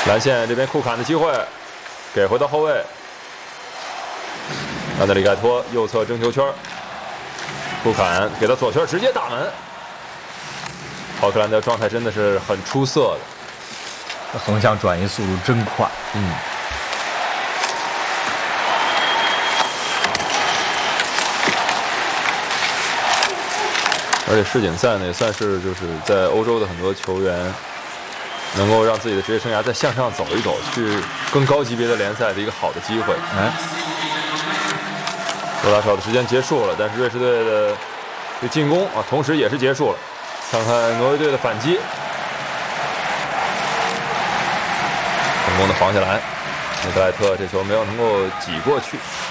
蓝线这边库坎的机会，给回到后卫。安德里盖托右侧争球圈，库坎给到左圈，直接打门。奥克兰的状态真的是很出色的， 横向转移速度真快。 而且世锦赛呢，也算是就是在欧洲的很多球员能够让自己的职业生涯再向上走一走，去更高级别的联赛的一个好的机会。多打少的时间结束了，但是瑞士队的这进攻啊，同时也是结束了。看看挪威队的反击，成功的防下来，内德莱特这球没有能够挤过去。